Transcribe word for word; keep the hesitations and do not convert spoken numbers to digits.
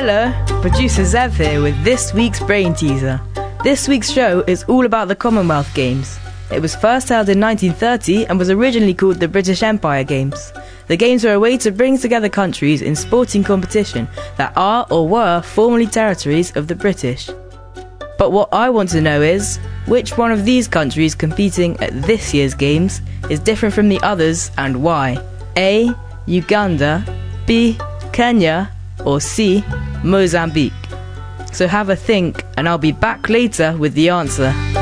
Hello, producer Zev here with this week's Brain Teaser. This week's show is all about the Commonwealth Games. It was first held in nineteen thirty and was originally called the British Empire Games. The games were a way to bring together countries in sporting competition that are or were formerly territories of the British. But what I want to know is, which one of these countries competing at this year's games is different from the others and why? A. Uganda, B. Kenya, or C. Mozambique? So have a think and I'll be back later with the answer.